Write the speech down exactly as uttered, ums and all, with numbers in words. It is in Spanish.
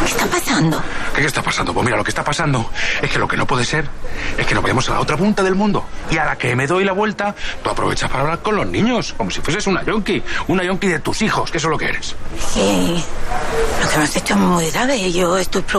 ¿Qué está pasando? ¿Qué, ¿Qué está pasando? Pues mira, lo que está pasando es que lo que no puede ser es que nos vayamos a la otra punta del mundo. Y a la que me doy la vuelta, tú aprovechas para hablar con los niños, como si fueses una yonki. Una yonki de tus hijos, que eso es lo que eres. Sí, lo que me has hecho es muy grave. Yo estoy preocupada.